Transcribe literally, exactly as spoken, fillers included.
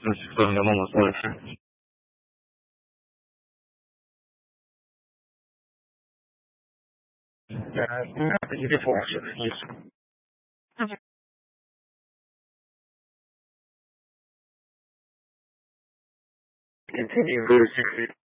Zupełnie moment lepszy. You just watch it. Just continue to